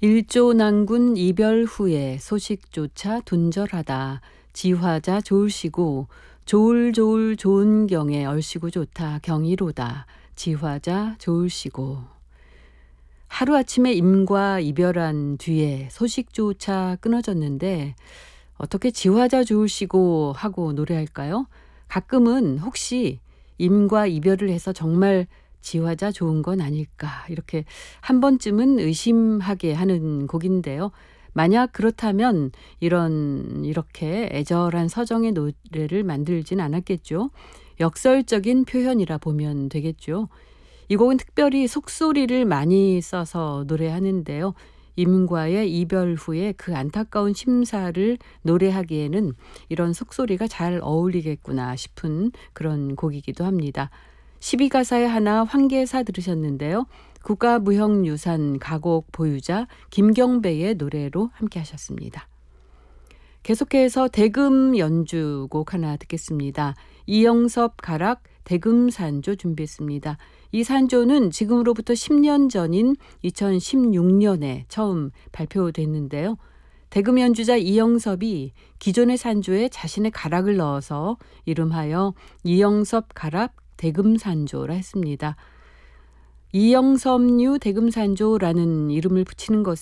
일조난군 이별 후에 소식조차 둔절하다. 지화자 좋을시고 좋을 좋은 경에 얼씨구 좋다 경이로다. 지화자 좋을시고. 하루아침에 임과 이별한 뒤에 소식조차 끊어졌는데 어떻게 지화자 좋을시고 하고 노래할까요? 가끔은 혹시 임과 이별을 해서 정말 지화자 좋은 건 아닐까 이렇게 한 번쯤은 의심하게 하는 곡인데요. 만약 그렇다면 이렇게 애절한 서정의 노래를 만들진 않았겠죠. 역설적인 표현이라 보면 되겠죠. 이 곡은 특별히 속소리를 많이 써서 노래하는데요. 임과의 이별 후에 그 안타까운 심사를 노래하기에는 이런 속소리가 잘 어울리겠구나 싶은 그런 곡이기도 합니다. 12가사의 하나 황계사 들으셨는데요. 국가무형유산 가곡 보유자 김경배의 노래로 함께 하셨습니다. 계속해서 대금 연주곡 하나 듣겠습니다. 이영섭 가락 대금산조 준비했습니다. 이 산조는 지금으로부터 10년 전인 2016년에 처음 발표됐는데요. 대금 연주자 이영섭이 기존의 산조에 자신의 가락을 넣어서 이름하여 이영섭 가락 대금산조라 했습니다. 이영섭류 대금산조라는 이름을 붙이는 것은